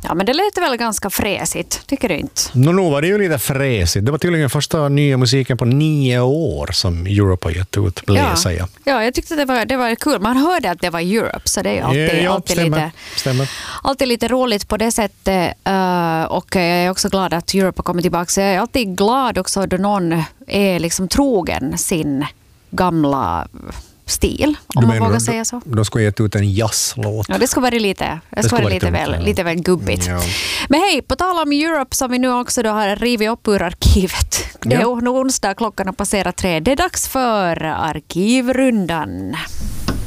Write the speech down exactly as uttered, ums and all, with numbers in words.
Ja, men det lät väl ganska fräsigt, tycker du inte? No, nu var det ju lite fräsigt. Det var tydligen första nya musiken på nio år som Europe har gett ut, vill jag säga. Ja, jag tyckte det var, det var kul. Man hörde att det var Europe, så det är alltid, ja, alltid, stämmer, lite, stämmer. alltid lite roligt på det sättet. Uh, och jag är också glad att Europe har kommit tillbaka. Så jag är alltid glad också då någon är liksom trogen sin gamla stil, om man vågar säga så. De ska ge ut en jazzlåt. Ja, det ska vara lite, det ska vara lite, väl, lite väl gubbigt. Ja. Men hej, på tal om Europe som vi nu också då har rivit upp ur arkivet. Det är ja. nu onsdag, klockan har passerat tre. Det är dags för Arkivrundan.